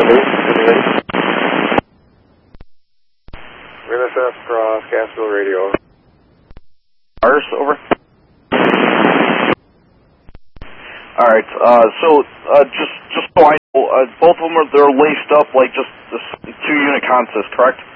SF Cross, Gassville Radio. Ours, over. Alright, just so I know, both of them they're laced up like just this 2-unit consist, correct?